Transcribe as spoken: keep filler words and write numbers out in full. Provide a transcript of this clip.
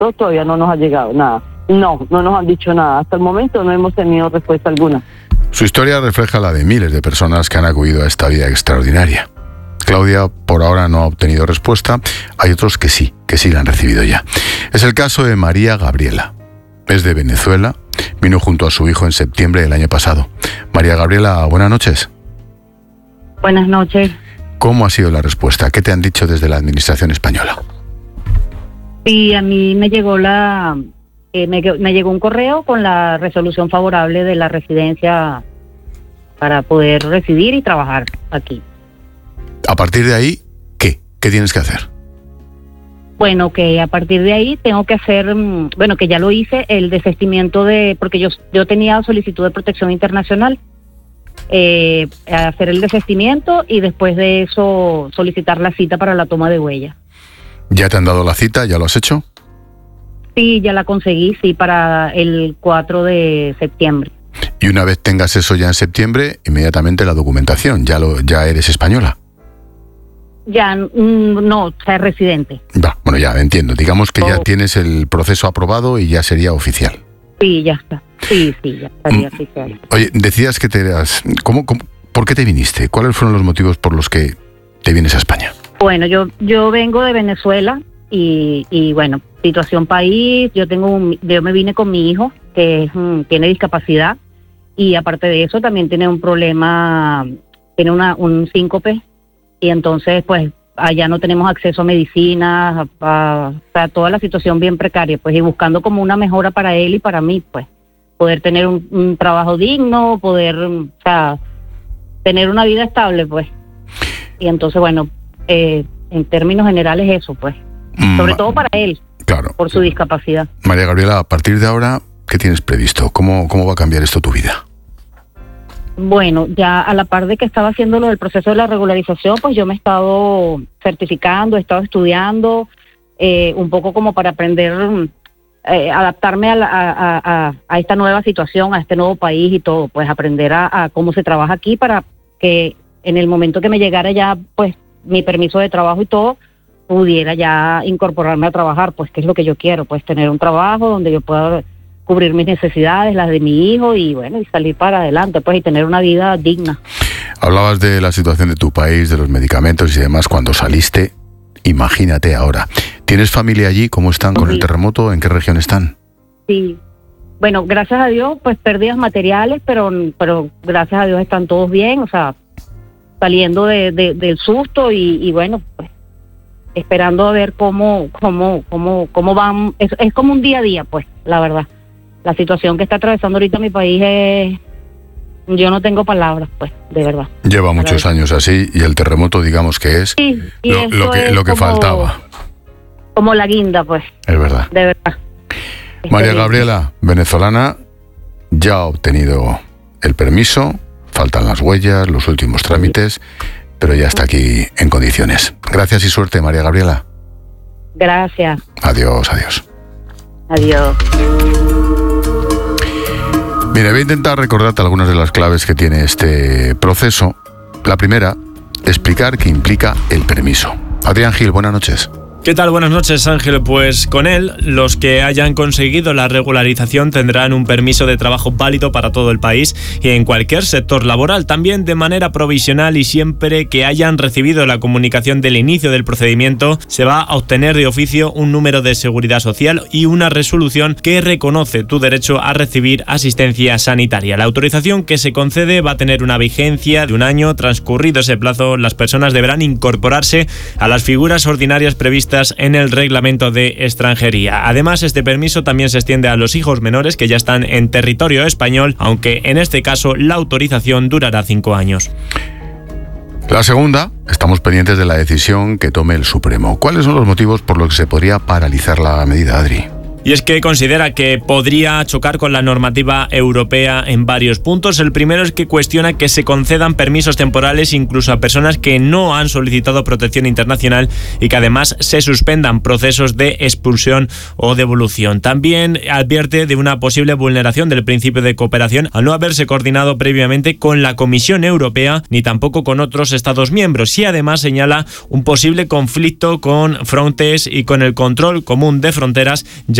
nosotros todavía no nos ha llegado nada. No, no nos han dicho nada. Hasta el momento no hemos tenido respuesta alguna. Su historia refleja la de miles de personas que han acudido a esta vida extraordinaria. Claudia por ahora no ha obtenido respuesta. Hay otros que sí, que sí la han recibido ya. Es el caso de María Gabriela. Es de Venezuela. Vino junto a su hijo en septiembre del año pasado. María Gabriela, buenas noches. Buenas noches. ¿Cómo ha sido la respuesta? ¿Qué te han dicho desde la administración española? Sí, a mí me llegó la eh, me, me llegó un correo con la resolución favorable de la residencia para poder residir y trabajar aquí. A partir de ahí, ¿qué? ¿Qué tienes que hacer? Bueno, que a partir de ahí tengo que hacer, bueno, que ya lo hice, el desistimiento de, porque yo yo tenía solicitud de protección internacional, eh, hacer el desistimiento y después de eso solicitar la cita para la toma de huella. ¿Ya te han dado la cita? ¿Ya lo has hecho? Sí, ya la conseguí, sí, para el cuatro de septiembre. Y una vez tengas eso ya en septiembre, inmediatamente la documentación, ya lo ya eres española. Ya, no, o sea, residente. Va, bueno, ya entiendo. Digamos que oh. ya tienes el proceso aprobado y ya sería oficial. Sí, ya está. Sí, sí, ya estaría mm. oficial. Oye, decías que te eras... ¿Cómo, cómo, ¿Por qué te viniste? ¿Cuáles fueron los motivos por los que te vienes a España? Bueno, yo yo vengo de Venezuela y, y bueno, situación país, yo tengo un, yo me vine con mi hijo que es, mm, tiene discapacidad y aparte de eso también tiene un problema, tiene una un síncope. Y entonces, pues, allá no tenemos acceso a medicinas, a, a, a toda la situación bien precaria, pues, y buscando como una mejora para él y para mí, pues, poder tener un, un trabajo digno, poder, o sea, tener una vida estable, pues. Y entonces, bueno, eh, en términos generales eso, pues, sobre Ma- todo para él, claro, por su discapacidad. María Gabriela, a partir de ahora, ¿qué tienes previsto? ¿Cómo, cómo va a cambiar esto tu vida? Bueno, ya a la par de que estaba haciendo lo del proceso de la regularización, pues yo me he estado certificando, he estado estudiando, eh, un poco como para aprender, eh, adaptarme a, la, a, a, a esta nueva situación, a este nuevo país y todo, pues aprender a, a cómo se trabaja aquí para que en el momento que me llegara ya, pues, mi permiso de trabajo y todo, pudiera ya incorporarme a trabajar, pues, que es lo que yo quiero, pues, tener un trabajo donde yo pueda cubrir mis necesidades, las de mi hijo y bueno, y salir para adelante, pues, y tener una vida digna. Hablabas de la situación de tu país, de los medicamentos y demás cuando saliste. Imagínate ahora. ¿Tienes familia allí? ¿Cómo están con sí. el terremoto? ¿En qué región están? Sí. Bueno, gracias a Dios, pues pérdidas materiales, pero pero gracias a Dios están todos bien, o sea, saliendo de, de, del susto y, y bueno, pues esperando a ver cómo cómo cómo cómo van. Es, es como un día a día, pues, la verdad. La situación que está atravesando ahorita mi país es... Yo no tengo palabras, pues, de verdad. Lleva muchos años así y el terremoto, digamos que es sí, y lo, lo que, es lo que como, faltaba. Como la guinda, pues. Es verdad. De verdad. María Gabriela, venezolana, ya ha obtenido el permiso, faltan las huellas, los últimos trámites, pero ya está aquí en condiciones. Gracias y suerte, María Gabriela. Gracias. Adiós, adiós. Adiós. Mira, voy a intentar recordarte algunas de las claves que tiene este proceso. La primera, explicar qué implica el permiso. Adrián Gil, buenas noches. ¿Qué tal? Buenas noches, Ángel. Pues con él, los que hayan conseguido la regularización tendrán un permiso de trabajo válido para todo el país y en cualquier sector laboral, también de manera provisional y siempre que hayan recibido la comunicación del inicio del procedimiento, se va a obtener de oficio un número de seguridad social y una resolución que reconoce tu derecho a recibir asistencia sanitaria. La autorización que se concede va a tener una vigencia de un año. Transcurrido ese plazo, las personas deberán incorporarse a las figuras ordinarias previstas en el reglamento de extranjería. Además, este permiso también se extiende a los hijos menores que ya están en territorio español, aunque en este caso la autorización durará cinco años. La segunda, estamos pendientes de la decisión que tome el Supremo. ¿Cuáles son los motivos por los que se podría paralizar la medida, Adri? Y es que considera que podría chocar con la normativa europea en varios puntos. El primero es que cuestiona que se concedan permisos temporales incluso a personas que no han solicitado protección internacional y que además se suspendan procesos de expulsión o devolución. También advierte de una posible vulneración del principio de cooperación al no haberse coordinado previamente con la Comisión Europea ni tampoco con otros Estados miembros, y además señala un posible conflicto con Frontex y con el control común de fronteras,